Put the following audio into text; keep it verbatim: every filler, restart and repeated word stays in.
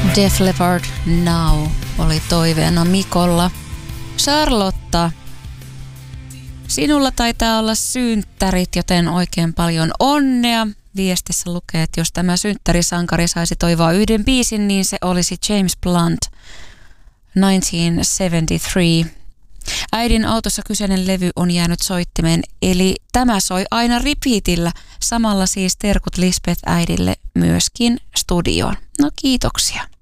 Def Leppard Now oli toiveena Mikolla. Charlotta, sinulla taitaa olla synttärit, joten oikein paljon onnea. Viestissä lukee, että jos tämä synttärisankari saisi toivoa yhden biisin, niin se olisi James Blunt, tuhatyhdeksänsataaseitsemänkymmentäkolme. Äidin autossa kyseinen levy on jäänyt soittimeen, eli tämä soi aina repeatillä. Samalla siis terkut Lisbeth äidille myöskin studioon. No kiitoksia.